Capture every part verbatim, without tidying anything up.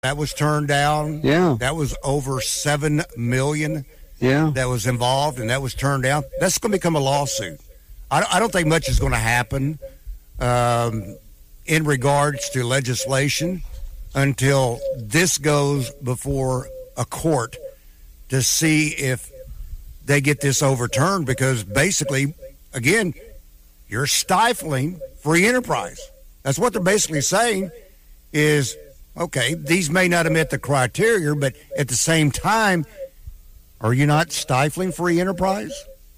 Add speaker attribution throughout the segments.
Speaker 1: That was turned down.
Speaker 2: Yeah.
Speaker 1: That was over seven million dollars
Speaker 2: yeah.
Speaker 1: that was involved, and that was turned down. That's going to become a lawsuit. I, I don't think much is going to happen um, in regards to legislation until this goes before a court to see if they get this overturned, because basically, again, you're stifling free enterprise. That's what they're basically saying is, okay, these may not have met the criteria, but at the same time, are you not stifling free enterprise?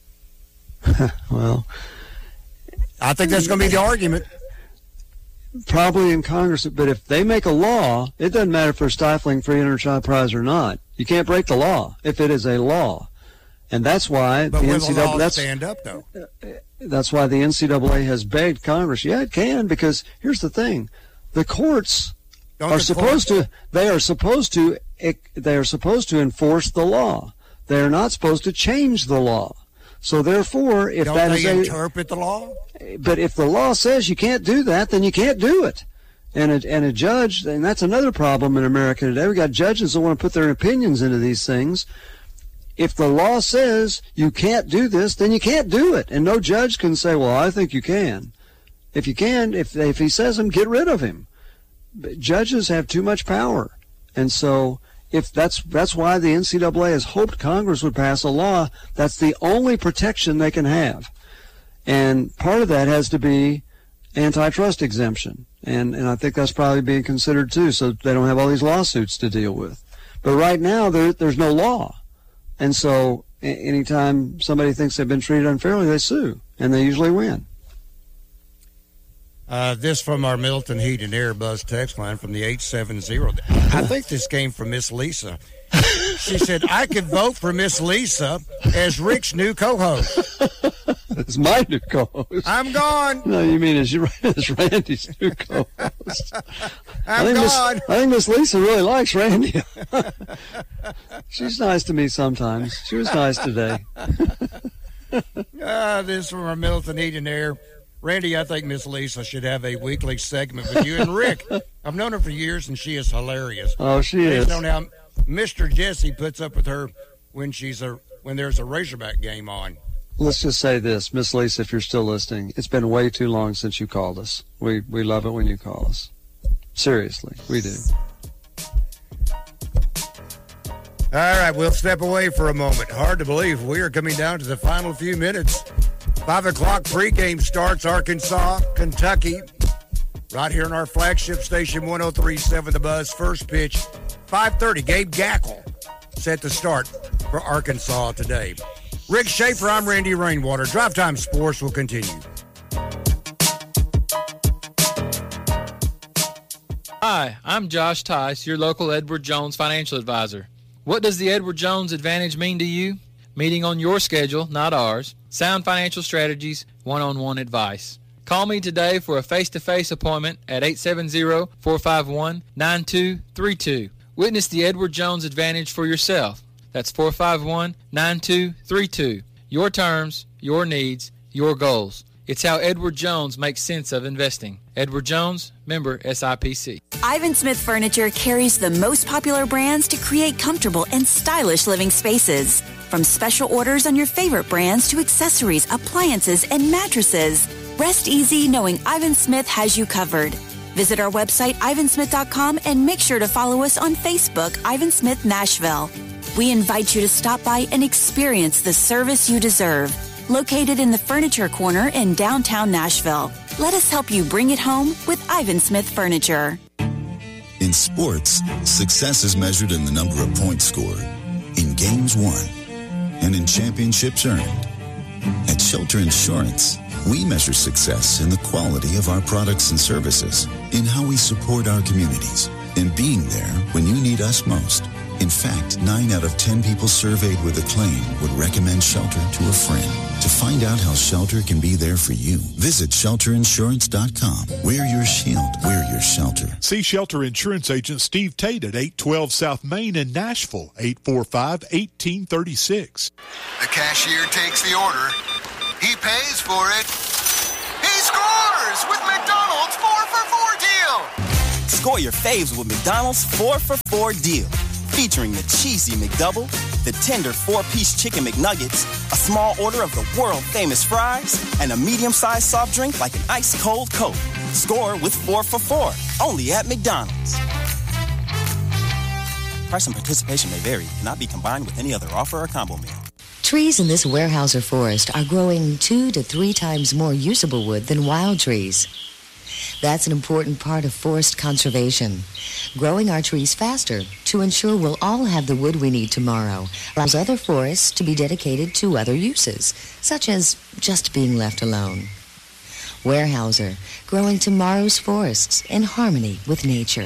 Speaker 2: Well,
Speaker 1: I think that's going to be the argument.
Speaker 2: Probably in Congress, but if they make a law, it doesn't matter if they're stifling free enterprise or not. You can't break the law if it is a law. And that's why
Speaker 1: but
Speaker 2: the
Speaker 1: will
Speaker 2: N C double A
Speaker 1: the law
Speaker 2: that's,
Speaker 1: stand up, though?
Speaker 2: That's why the N C double A has begged Congress. Yeah, it can, because here's the thing: the courts
Speaker 1: Don't
Speaker 2: are
Speaker 1: the
Speaker 2: supposed
Speaker 1: courts-
Speaker 2: to. They are supposed to. They are supposed to enforce the law. They are not supposed to change the law. So therefore, if
Speaker 1: Don't
Speaker 2: that
Speaker 1: they
Speaker 2: is a,
Speaker 1: interpret the law?
Speaker 2: but if the law says you can't do that, then you can't do it. And a, and a judge, and that's another problem in America today. We got judges that want to put their opinions into these things. If the law says you can't do this, then you can't do it. And no judge can say, well, I think you can. If you can, if if he says them, get rid of him. But judges have too much power. And so if that's that's why the N C double A has hoped Congress would pass a law. That's the only protection they can have. And part of that has to be antitrust exemption. And and I think that's probably being considered too, so they don't have all these lawsuits to deal with. But right now, there there's no law. And so anytime somebody thinks they've been treated unfairly, they sue, and they usually win.
Speaker 1: Uh, this from our Milton Heat and Air Buzz text line from the eight seven zero. I think this came from Miss Lisa. She said, I could vote for Miss Lisa as Rick's new co-host.
Speaker 2: It's my new co-host.
Speaker 1: I'm gone.
Speaker 2: No, you mean as, you, as Randy's new co-host.
Speaker 1: I'm
Speaker 2: I
Speaker 1: gone.
Speaker 2: Miss, I think Miss Lisa really likes Randy. She's nice to me sometimes. She was nice today.
Speaker 1: uh, this from our Milton Heat and Air. Randy, I think Miss Lisa should have a weekly segment with you and Rick. I've known her for years, and she is hilarious.
Speaker 2: Oh, she
Speaker 1: I
Speaker 2: is.
Speaker 1: just don't know how Mister Jesse puts up with her when she's a when there's a Razorback game on.
Speaker 2: Let's just say this, Miss Lisa, if you're still listening, it's been way too long since you called us. We we love it when you call us. Seriously, we do.
Speaker 1: All right, we'll step away for a moment. Hard to believe we are coming down to the final few minutes. Five o'clock pregame starts, Arkansas, Kentucky, right here in our flagship station, one oh three point seven The Buzz. First pitch, five thirty. Gabe Gackle set to start for Arkansas today. Rick Schaefer, I'm Randy Rainwater. Drive Time Sports will continue.
Speaker 3: Hi, I'm Josh Tice, your local Edward Jones financial advisor. What does the Edward Jones Advantage mean to you? Meeting on your schedule, not ours. Sound financial strategies, one-on-one advice. Call me today for a face-to-face appointment at eight seven zero, four five one, nine two three two. Witness the Edward Jones Advantage for yourself. That's four five one, nine two three two. Your terms, your needs, your goals. It's how Edward Jones makes sense of investing. Edward Jones, member S I P C.
Speaker 4: Ivan Smith Furniture carries the most popular brands to create comfortable and stylish living spaces. From special orders on your favorite brands to accessories, appliances, and mattresses. Rest easy knowing Ivan Smith has you covered. Visit our website, ivan smith dot com, and make sure to follow us on Facebook, Ivan Smith Nashville. We invite you to stop by and experience the service you deserve. Located in the Furniture Corner in downtown Nashville. Let us help you bring it home with Ivan Smith Furniture.
Speaker 5: In sports, success is measured in the number of points scored, in games won, and in championships earned. At Shelter Insurance, we measure success in the quality of our products and services, in how we support our communities, and being there when you need us most. In fact, nine out of ten people surveyed with a claim would recommend Shelter to a friend. To find out how Shelter can be there for you, visit shelter insurance dot com. Wear your shield. Wear your shelter.
Speaker 6: See Shelter Insurance Agent Steve Tate at eight twelve South Main in Nashville, eight four five, one eight three six.
Speaker 7: The cashier takes the order. He pays for it. He scores with McDonald's four for four deal.
Speaker 8: Score your faves with McDonald's four for four deal. Featuring the cheesy McDouble, the tender four-piece chicken McNuggets, a small order of the world-famous fries, and a medium-sized soft drink like an ice-cold Coke. Score with four for four, only at McDonald's. Price and participation may vary. Cannot be combined with any other offer or combo meal.
Speaker 9: Trees in this Weyerhaeuser forest are growing two to three times more usable wood than wild trees. That's an important part of forest conservation. Growing our trees faster to ensure we'll all have the wood we need tomorrow allows other forests to be dedicated to other uses, such as just being left alone. Weyerhaeuser, growing tomorrow's forests in harmony with nature.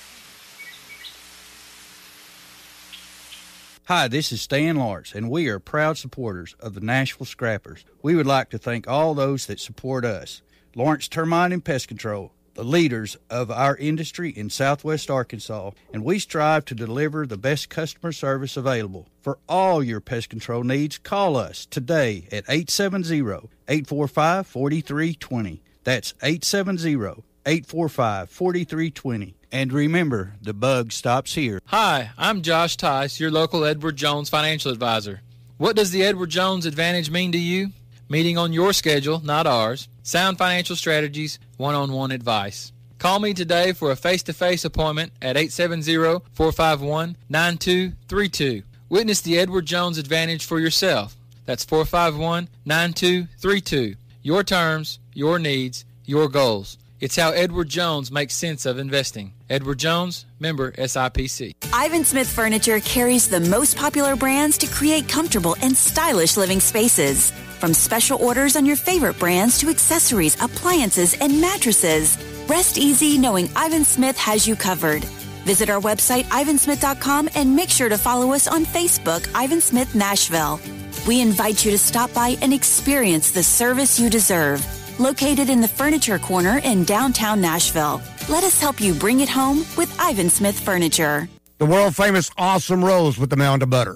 Speaker 10: Hi, this is Stan Lawrence, and we are proud supporters of the Nashville Scrappers. We would like to thank all those that support us. Lawrence Termite and Pest Control, the leaders of our industry in Southwest Arkansas, and we strive to deliver the best customer service available. For all your pest control needs, call us today at eight seven zero, eight four five, four three two zero. That's eight seven zero, eight four five, four three two zero. And remember, the bug stops here.
Speaker 3: Hi, I'm Josh Tice, your local Edward Jones financial advisor. What does the Edward Jones Advantage mean to you? Meeting on your schedule, not ours. Sound financial strategies, one-on-one advice. Call me today for a face-to-face appointment at eight seven zero, four five one, nine two three two. Witness the Edward Jones Advantage for yourself. That's four five one, nine two three two. Your terms, your needs, your goals. It's how Edward Jones makes sense of investing. Edward Jones, member S I P C.
Speaker 4: Ivan Smith Furniture carries the most popular brands to create comfortable and stylish living spaces. From special orders on your favorite brands to accessories, appliances, and mattresses. Rest easy knowing Ivan Smith has you covered. Visit our website, ivan smith dot com, and make sure to follow us on Facebook, Ivan Smith Nashville. We invite you to stop by and experience the service you deserve. Located in the Furniture Corner in downtown Nashville. Let us help you bring it home with Ivan Smith Furniture.
Speaker 1: The world-famous Awesome Rose with the Mound of Butter.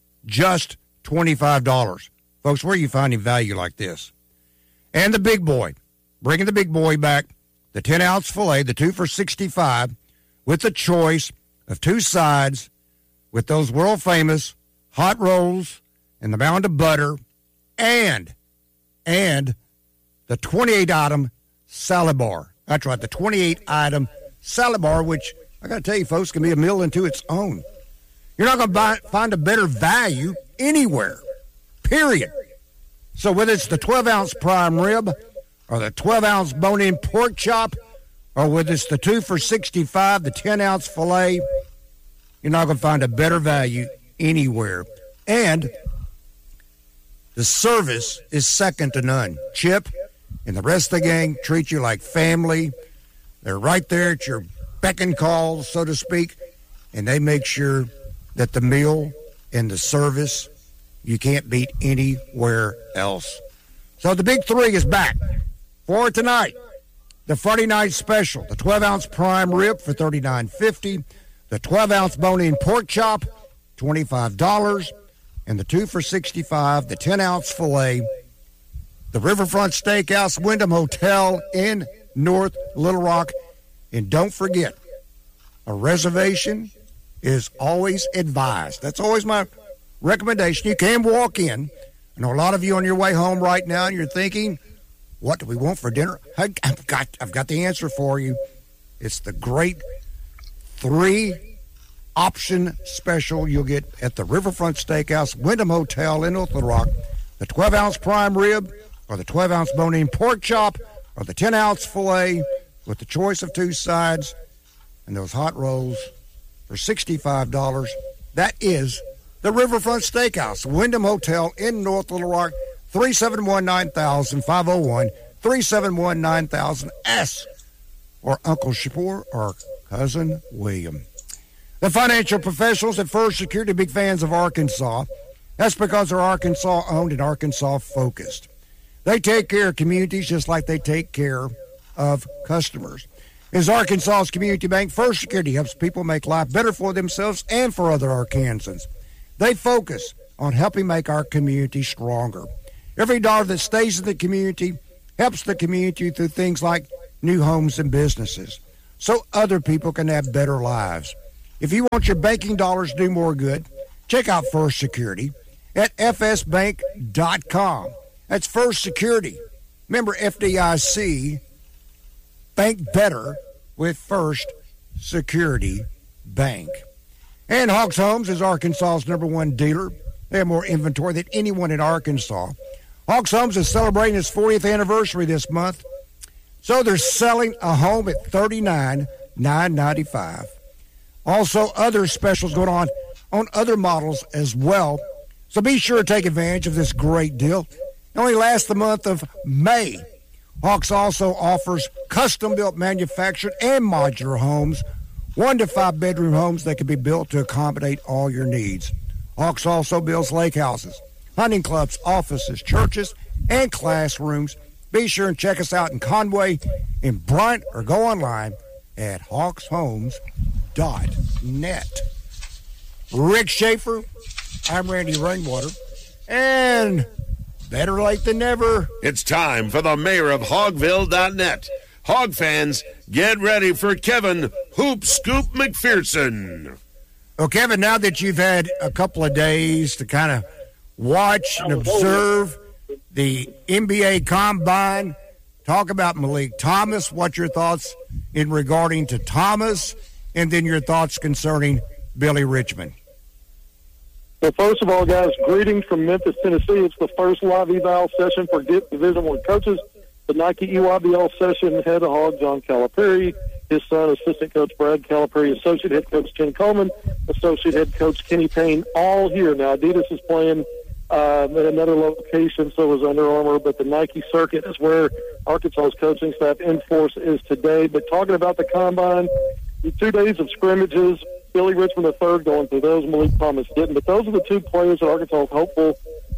Speaker 1: Just twenty-five dollars. Folks, where are you finding value like this? And the big boy. Bringing the big boy back. The ten-ounce filet, the two for sixty-five, with the choice of two sides with those world-famous hot rolls and the Mound of Butter and, and the twenty-eight item salad bar. That's right, the twenty-eight item salad bar, which I got to tell you, folks, can be a meal into its own. You're not going to find a better value anywhere, period. So whether it's the twelve ounce prime rib or the twelve ounce bone-in pork chop or whether it's the two for sixty-five, the ten ounce filet, you're not going to find a better value anywhere. And the service is second to none. Chip and the rest of the gang treat you like family. They're right there at your beck and call, so to speak, and they make sure that the meal and the service you can't beat anywhere else. So the big three is back for tonight. The Friday night special, the twelve ounce prime rib for thirty-nine fifty, the twelve ounce bone-in pork chop, twenty-five dollars, and the two for sixty-five, the ten ounce filet. The Riverfront Steakhouse, Wyndham Hotel in North Little Rock. And don't forget, a reservation is always advised. That's always my recommendation. You can walk in. I know a lot of you on your way home right now, and you're thinking, what do we want for dinner? I've got, I've got the answer for you. It's the great three-option special you'll get at the Riverfront Steakhouse, Wyndham Hotel in North Little Rock. The twelve ounce prime rib, or the twelve ounce bone-in pork chop, or the ten ounce filet with the choice of two sides and those hot rolls for sixty-five dollars. That is the Riverfront Steakhouse, Wyndham Hotel in North Little Rock, three seven one, nine thousand, five oh one, three seven one, nine thousand, S, or Uncle Shapur or Cousin William. The financial professionals at First Security, big fans of Arkansas. That's because they're Arkansas-owned and Arkansas-focused. They take care of communities just like they take care of customers. As Arkansas's community bank, First Security helps people make life better for themselves and for other Arkansans. They focus on helping make our community stronger. Every dollar that stays in the community helps the community through things like new homes and businesses, so other people can have better lives. If you want your banking dollars to do more good, check out First Security at f s bank dot com. That's First Security. Remember F D I C, bank better with First Security Bank. And Hawks Homes is Arkansas's number one dealer. They have more inventory than anyone in Arkansas. Hawks Homes is celebrating its fortieth anniversary this month, so they're selling a home at thirty-nine thousand nine hundred ninety-five dollars. Also, other specials going on on other models as well. So be sure to take advantage of this great deal. It only lasts the month of May. Hawks also offers custom-built manufactured and modular homes, one to five bedroom homes that can be built to accommodate all your needs. Hawks also builds lake houses, hunting clubs, offices, churches, and classrooms. Be sure and check us out in Conway, in Bryant, or go online at hawks homes dot net. Rick Schaefer, I'm Randy Rainwater, and better late than never.
Speaker 11: It's time for the mayor of hogville dot net. Hog fans, get ready for Kevin Hoop Scoop McPherson.
Speaker 1: Well, Kevin, now that you've had a couple of days to kind of watch and observe the N B A Combine, talk about Malik Thomas. What's your thoughts in regarding to Thomas, and then your thoughts concerning Billy Richmond?
Speaker 12: Well, first of all, guys, greetings from Memphis, Tennessee. It's the first live eval session for Division One coaches. The Nike E Y B L session, head of Hog John Calipari, his son, assistant coach Brad Calipari, associate head coach Ken Coleman, associate head coach Kenny Payne, all here. Now, Adidas is playing uh, at another location, so is Under Armour, but the Nike circuit is where Arkansas's coaching staff in force is today. But talking about the Combine, the two days of scrimmages, Billy Richmond the third going through those, Malik Thomas didn't. But those are the two players that Arkansas is hopeful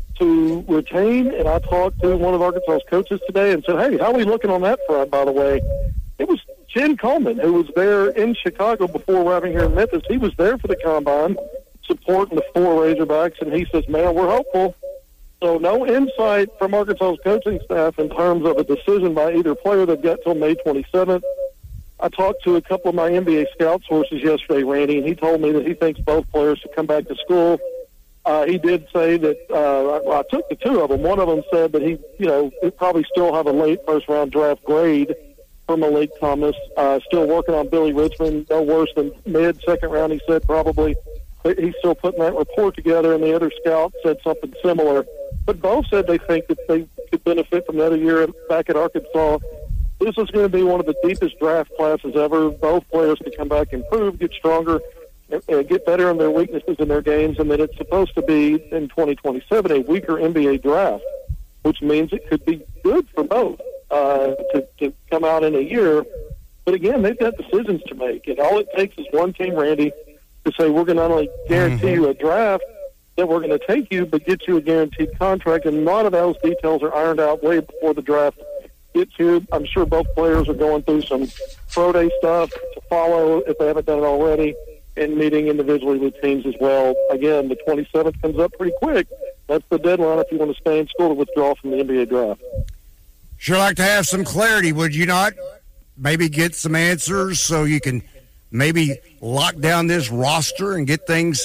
Speaker 12: to retain. And I talked to one of Arkansas's coaches today and said, hey, how are we looking on that front, by the way? It was Ken Coleman, who was there in Chicago before arriving here in Memphis. He was there for the Combine, supporting the four Razorbacks, and he says, man, we're hopeful. So no insight from Arkansas's coaching staff in terms of a decision by either player. They've got till May twenty-seventh. I talked to a couple of my N B A scout sources yesterday, Randy, and he told me that he thinks both players should come back to school. Uh, he did say that uh, I, I took the two of them. One of them said that he, you know, he'd probably still have a late first-round draft grade for Malik Thomas. Uh, still working on Billy Richmond, no worse than mid-second round, he said, probably. But he's still putting that report together, and the other scout said something similar. But both said they think that they could benefit from another year back at Arkansas. This is going to be one of the deepest draft classes ever. Both players can come back, improve, get stronger, and get better in their weaknesses in their games. And then it's supposed to be, in twenty twenty-seven, a weaker N B A draft, which means it could be good for both uh, to, to come out in a year. But again, they've got decisions to make. And all it takes is one team, Randy, to say we're going to not only guarantee mm-hmm. you a draft that we're going to take you, but get you a guaranteed contract. And a lot of those details are ironed out way before the draft gets here. I'm sure both players are going through some pro day stuff to follow if they haven't done it already, and meeting individually with teams as well. Again, the twenty-seventh comes up pretty quick. That's the deadline if you want to stay in school to withdraw from the N B A draft.
Speaker 1: Sure like to have some clarity, would you not? Maybe get some answers so you can maybe lock down this roster and get things,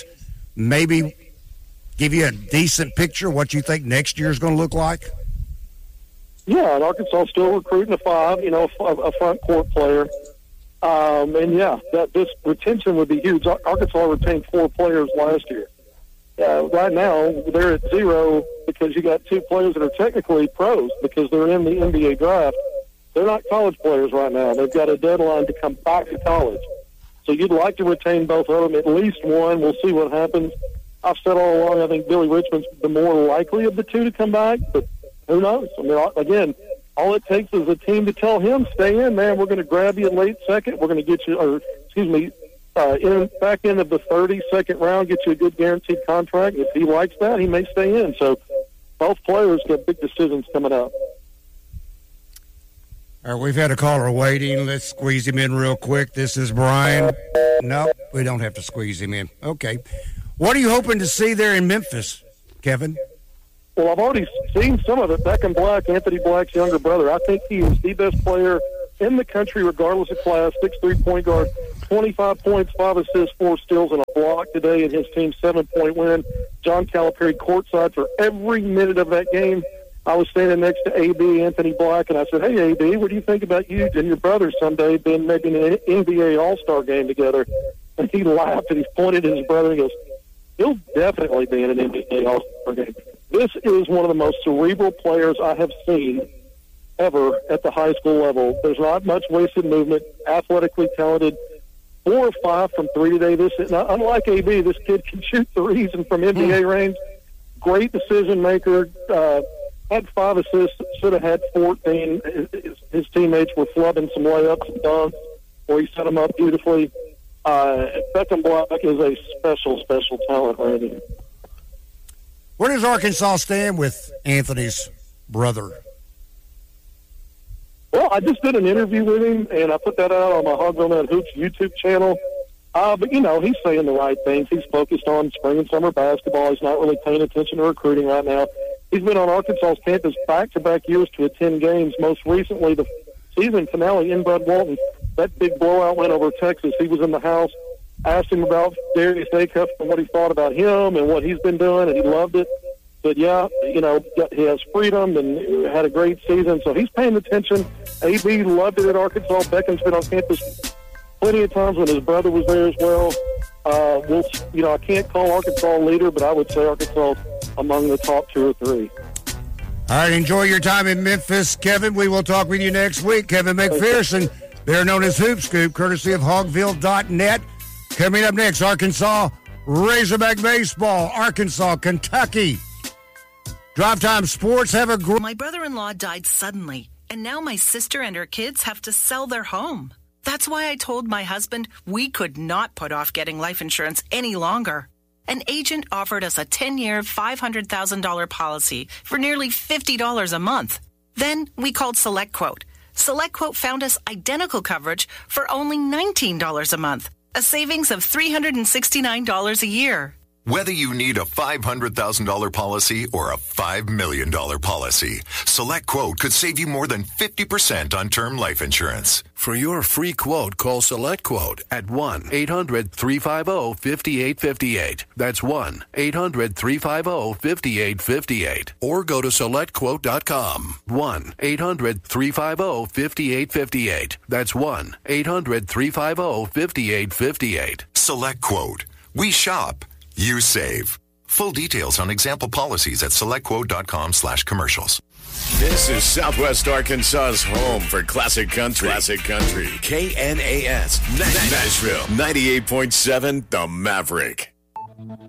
Speaker 1: maybe give you a decent picture of what you think next year is going to look like?
Speaker 12: Yeah, and Arkansas is still recruiting a five, you know, a front court player. Um, and, yeah, that this retention would be huge. Arkansas retained four players last year. Uh, right now, they're at zero because you got two players that are technically pros because they're in the N B A draft. They're not college players right now. They've got a deadline to come back to college. So you'd like to retain both of them, at least one. We'll see what happens. I've said all along I think Billy Richmond's the more likely of the two to come back, but who knows? I mean, again, all it takes is a team to tell him, stay in, man. We're going to grab you late second. We're going to get you, or excuse me, uh, in back end of the thirty-second round, get you a good guaranteed contract. If he likes that, he may stay in. So both players got big decisions coming up.
Speaker 1: All right, we've had a caller waiting. Let's squeeze him in real quick. This is Brian. No, we don't have to squeeze him in. Okay. What are you hoping to see there in Memphis, Kevin?
Speaker 12: Well, I've already seen some of it. Beckham Black, Anthony Black's younger brother. I think he is the best player in the country, regardless of class, six three point guard, twenty-five points, five assists, four steals, and a block today in his team's seven-point win. John Calipari courtside for every minute of that game. I was standing next to A B, Anthony Black, and I said, hey, A B, what do you think about you and your brother someday being maybe in an N B A All-Star game together? And he laughed, and he pointed at his brother and goes, he'll definitely be in an N B A All-Star game. This is one of the most cerebral players I have seen ever at the high school level. There's not much wasted movement, athletically talented, four or five from three today. This is, unlike A B, this kid can shoot threes and from N B A range. Great decision maker. Uh, had five assists, should have had fourteen. His, his teammates were flubbing some layups and dunks, or he set them up beautifully. Uh, Beckham Black is a special, special talent, Randy.
Speaker 1: Where does Arkansas stand with Anthony's brother?
Speaker 12: Well, I just did an interview with him, and I put that out on my Hogville Net Hoops YouTube channel. Uh, but, you know, he's saying the right things. He's focused on spring and summer basketball. He's not really paying attention to recruiting right now. He's been on Arkansas's campus back-to-back years to attend games, most recently the season finale in Bud Walton. That big blowout win over Texas. He was in the house, asked him about Darius Acuff and what he thought about him and what he's been doing, and he loved it. But, yeah, you know, he has freedom and had a great season, so he's paying attention. A B loved it at Arkansas. Beckham's been on campus plenty of times when his brother was there as well. Uh, we'll, you know, I can't call Arkansas a leader, but I would say Arkansas among the top two or three.
Speaker 1: All right, enjoy your time in Memphis, Kevin. We will talk with you next week. Kevin McPherson, they're known as Hoop Scoop, courtesy of Hogville dot net. Coming up next, Arkansas Razorback Baseball, Arkansas, Kentucky. Drive Time Sports have a group.
Speaker 13: My brother-in-law died suddenly, and now my sister and her kids have to sell their home. That's why I told my husband we could not put off getting life insurance any longer. An agent offered us a ten-year, five hundred thousand dollars policy for nearly fifty dollars a month. Then we called SelectQuote. SelectQuote found us identical coverage for only nineteen dollars a month, a savings of three hundred sixty-nine dollars a year.
Speaker 14: Whether you need a five hundred thousand dollars policy or a five million dollars policy, SelectQuote could save you more than fifty percent on term life insurance.
Speaker 15: For your free quote, call SelectQuote at one eight hundred three five zero five eight five eight. That's one eight hundred three five zero five eight five eight. Or go to select quote dot com. one eight hundred three five zero five eight five eight. That's one eight hundred three five zero five eight five eight.
Speaker 14: SelectQuote. We shop. You save. Full details on example policies at selectquote.com slash commercials.
Speaker 16: This is Southwest Arkansas's home for classic country. Classic country. K N A S. Nashville. ninety-eight point seven The Maverick.